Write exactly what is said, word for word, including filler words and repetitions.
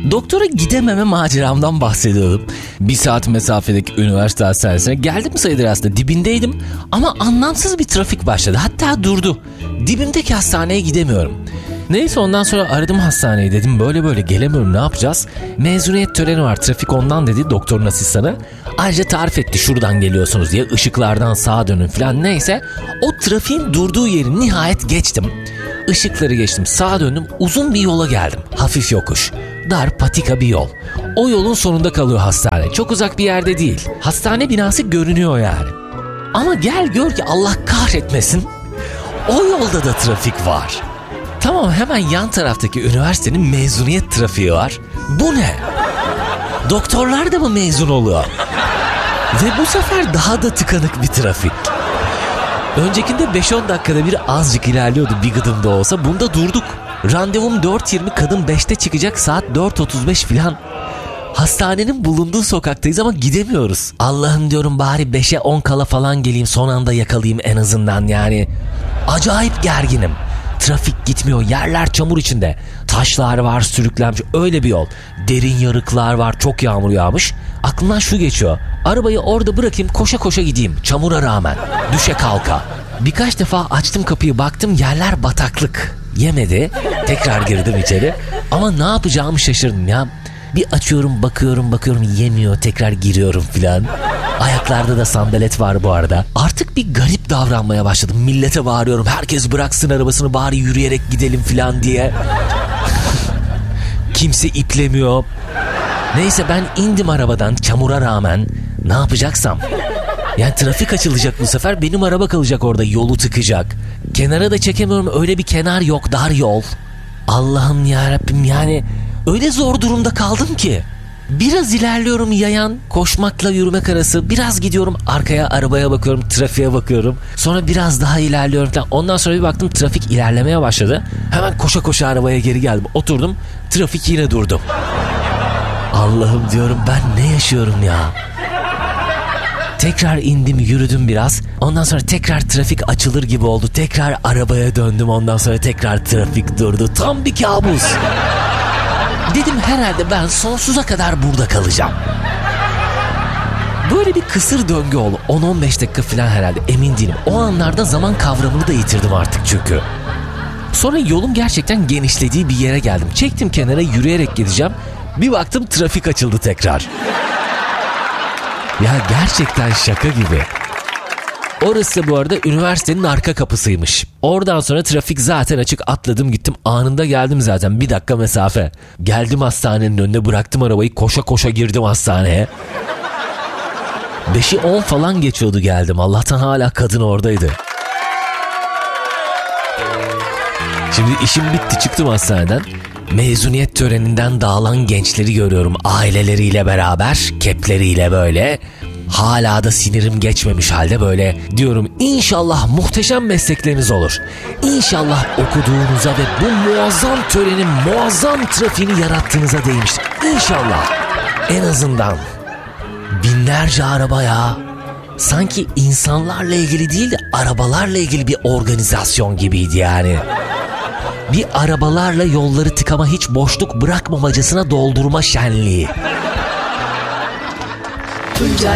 Doktora gidememe maceramdan bahsediyordum. Bir saat mesafedeki üniversite hastanesine geldim sayılır aslında, dibindeydim ama anlamsız bir trafik başladı, hatta durdu. Dibimdeki hastaneye gidemiyorum. Neyse ondan sonra aradım hastaneyi, dedim böyle böyle gelemiyorum, ne yapacağız? Mezuniyet töreni var, trafik ondan dedi doktorun asistanı. Ayrıca tarif etti şuradan geliyorsunuz diye, ışıklardan sağa dönün falan, neyse. O trafiğin durduğu yeri nihayet geçtim. Işıkları geçtim, sağa döndüm, uzun bir yola geldim. Hafif yokuş, dar patika bir yol. O yolun sonunda kalıyor hastane, çok uzak bir yerde değil. Hastane binası görünüyor yani. Ama gel gör ki Allah kahretmesin, o yolda da trafik var. Tamam, hemen yan taraftaki üniversitenin mezuniyet trafiği var. Bu ne? Doktorlar da mı mezun oluyor? Ve bu sefer daha da tıkanık bir trafik. Öncekinde beş on dakikada bir azıcık ilerliyordu bir gıdım da olsa. Bunda durduk. Randevum dört yirmi, kadın beşte çıkacak, saat dört otuz beş filan. Hastanenin bulunduğu sokaktayız ama gidemiyoruz. Allah'ım diyorum, bari beşe on kala falan geleyim, son anda yakalayayım en azından yani. Acayip gerginim. Trafik gitmiyor, yerler çamur içinde. Taşlar var sürüklenmiş, öyle bir yol. Derin yarıklar var, çok yağmur yağmış. Aklımdan şu geçiyor: arabayı orada bırakayım, koşa koşa gideyim çamura rağmen, düşe kalka. Birkaç defa açtım kapıyı, baktım yerler bataklık. Yemedi, tekrar girdim içeri. Ama ne yapacağımı şaşırdım ya. Bir açıyorum, bakıyorum bakıyorum, yemiyor, tekrar giriyorum filan. Ayaklarda da sandalet var bu arada. Artık bir garip davranmaya başladım. Millete bağırıyorum, herkes bıraksın arabasını, bari yürüyerek gidelim filan diye. Kimse iplemiyor. Neyse ben indim arabadan çamura rağmen. Ne yapacaksam. Yani trafik açılacak bu sefer, benim araba kalacak orada, yolu tıkacak. Kenara da çekemiyorum, öyle bir kenar yok, dar yol. Allah'ım yarabbim, yani öyle zor durumda kaldım ki. Biraz ilerliyorum yayan, koşmakla yürümek arası. Biraz gidiyorum, arkaya arabaya bakıyorum, trafiğe bakıyorum. Sonra biraz daha ilerliyorum falan. Ondan sonra bir baktım trafik ilerlemeye başladı. Hemen koşa koşa arabaya geri geldim. Oturdum, trafik yine durdu. Allah'ım diyorum, ben ne yaşıyorum ya? Tekrar indim, yürüdüm biraz. Ondan sonra tekrar trafik açılır gibi oldu. Tekrar arabaya döndüm, ondan sonra tekrar trafik durdu. Tam bir kabus. Dedim herhalde ben sonsuza kadar burada kalacağım. Böyle bir kısır döngü oldu. on on beş dakika falan herhalde, emin değilim. O anlarda zaman kavramını da yitirdim artık çünkü. Sonra yolun gerçekten genişlediği bir yere geldim. Çektim kenara, yürüyerek gideceğim. Bir baktım trafik açıldı tekrar. Ya gerçekten şaka gibi. Orası bu arada üniversitenin arka kapısıymış. Oradan sonra trafik zaten açık, atladım gittim, anında geldim zaten, bir dakika mesafe. Geldim hastanenin önüne, bıraktım arabayı, koşa koşa girdim hastaneye. beşi on falan geçiyordu geldim, Allah'tan hala kadın oradaydı. Şimdi işim bitti, çıktım hastaneden. Mezuniyet töreninden dağılan gençleri görüyorum aileleriyle beraber, kepleriyle böyle. Hala da sinirim geçmemiş halde böyle diyorum, İnşallah muhteşem meslekleriniz olur. İnşallah okuduğunuza ve bu muazzam törenin muazzam trafiğini yarattığınıza değmiştir. İnşallah. En azından binlerce araba ya. Sanki insanlarla ilgili değil de arabalarla ilgili bir organizasyon gibiydi yani. Bir arabalarla yolları tıkama, hiç boşluk bırakmamacasına doldurma şenliği. Tuncay